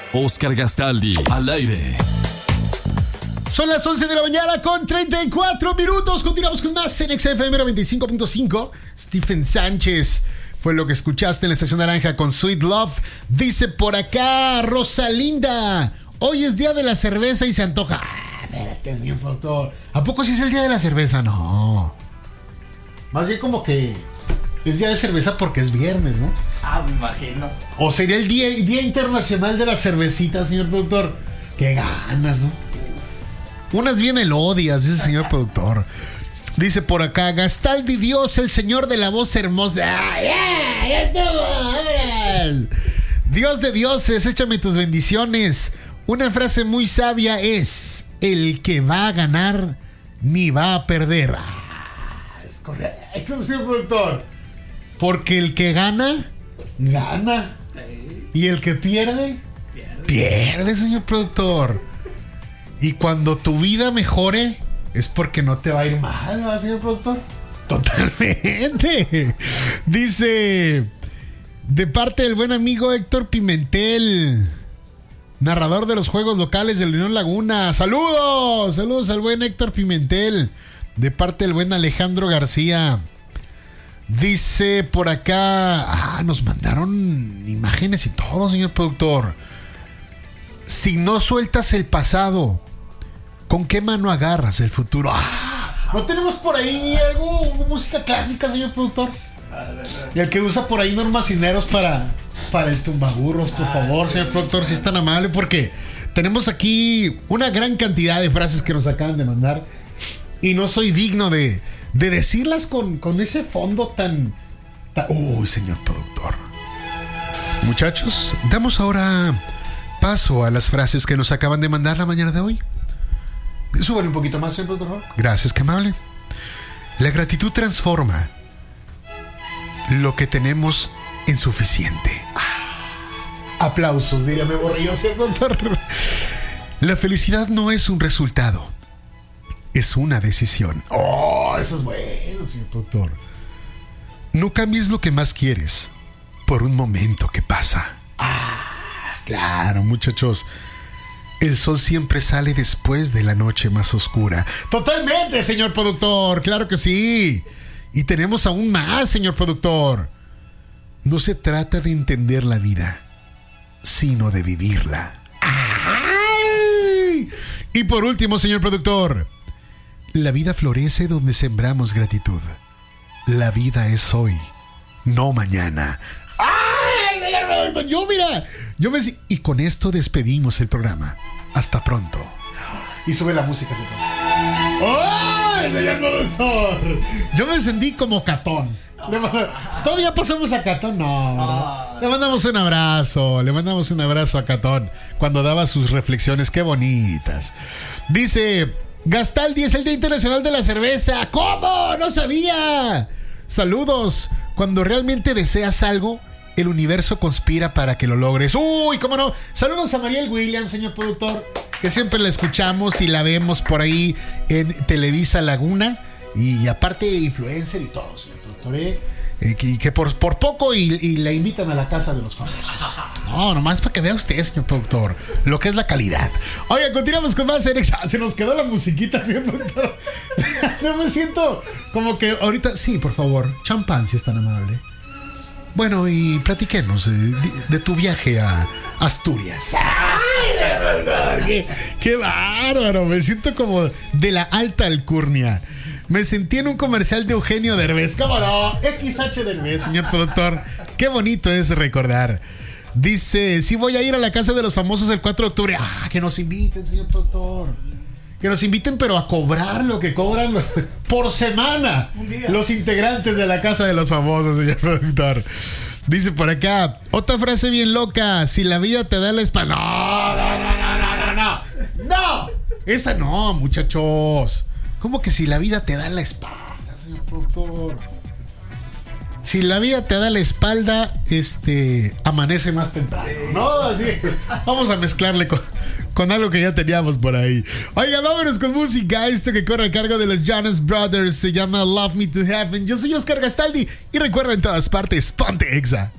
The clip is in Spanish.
Oscar Gastaldi, al aire. Son las 11 de la mañana con 34 minutos. Continuamos con más en XFM 95.5. Stephen Sánchez fue lo que escuchaste en la Estación Naranja con Sweet Love. Dice por acá Rosalinda: hoy es día de la cerveza y se antoja. Espérate, señor productor. ¿A poco sí es el día de la cerveza? No. Más bien como que es día de cerveza porque es viernes, ¿no? Me imagino. O sería el día internacional de la cervecita, señor productor. Qué ganas, ¿no? Unas bien elodias, dice el señor productor. Dice por acá: Gastaldi Dios, el señor de la voz hermosa. ¡Ya estamos! Dios de dioses, échame tus bendiciones. Una frase muy sabia es: el que va a ganar ni va a perder. Es correcto, señor productor. Porque el que gana, gana. Y el que pierde, pierde, señor productor. Y cuando tu vida mejore, es porque no te va a ir mal, ¿verdad, señor productor? Totalmente. Dice, de parte del buen amigo Héctor Pimentel, narrador de los juegos locales de la Unión Laguna. ¡Saludos! Saludos al buen Héctor Pimentel. De parte del buen Alejandro García. Dice por acá, nos mandaron imágenes y todo, señor productor. Si no sueltas el pasado, ¿con qué mano agarras el futuro? ¿No tenemos por ahí algo, música clásica, señor productor? Y el que usa por ahí Norma Cineros para el tumbaburros, por favor, sí, señor productor, si es tan amable, porque tenemos aquí una gran cantidad de frases que nos acaban de mandar y no soy digno de decirlas con ese fondo tan... Uy, señor productor. Muchachos, damos ahora paso a las frases que nos acaban de mandar la mañana de hoy. Súbale un poquito más, señor productor. Gracias, qué amable. La gratitud transforma lo que tenemos en suficiente. Aplausos, diría Memo Ríos, señor productor. La felicidad no es un resultado, es una decisión. Eso es bueno, señor productor. No cambies lo que más quieres por un momento que pasa. Claro, muchachos. El sol siempre sale después de la noche más oscura. Totalmente, señor productor. Claro que sí. Y tenemos aún más, señor productor. No se trata de entender la vida, sino de vivirla. ¡Ay! Y por último, señor productor, la vida florece donde sembramos gratitud. La vida es hoy, no mañana. ¡Ay, señor productor! Y con esto despedimos el programa. Hasta pronto. Y sube la música, señor. ¡Ay, señor productor! Yo me sentí como Catón. ¿Todavía pasamos a Catón? No. Le mandamos un abrazo. Le mandamos un abrazo a Catón cuando daba sus reflexiones. ¡Qué bonitas! Dice: Gastaldi, es el Día Internacional de la Cerveza. ¿Cómo? ¡No sabía! Saludos. Cuando realmente deseas algo, el universo conspira para que lo logres. ¡Uy, cómo no! Saludos a Mariel Williams, señor productor, que siempre la escuchamos y la vemos por ahí en Televisa Laguna. Y aparte influencer y todo, señor productor, que por poco y la invitan a la casa de los famosos. No, nomás para que vea usted, señor productor, lo que es la calidad. Oiga, continuamos con más en Exa. Se nos quedó la musiquita, señor productor. No me siento como que ahorita... Sí, por favor, champán, si es tan amable. Bueno, y platiquemos de tu viaje a Asturias. ¡Ay, qué bárbaro! Me siento como de la alta alcurnia. Me sentí en un comercial de Eugenio Derbez. ¿Cómo no? XH Derbez, señor productor. Qué bonito es recordar. Dice: sí, voy a ir a la casa de los famosos el 4 de octubre. Que nos inviten, señor productor. Que nos inviten, pero a cobrar lo que cobran por semana los integrantes de la casa de los famosos, señor productor. Dice por acá, otra frase bien loca: si la vida te da la espalda. No. Esa no, muchachos. ¿Cómo que si la vida te da la espalda, señor productor? Si la vida te da la espalda, amanece más temprano. No, así. Vamos a mezclarle con algo que ya teníamos por ahí. Oiga, vámonos con música. Esto que corre a cargo de los Jonas Brothers se llama Love Me to Heaven. Yo soy Oscar Gastaldi y recuerda, en todas partes, ponte Exa.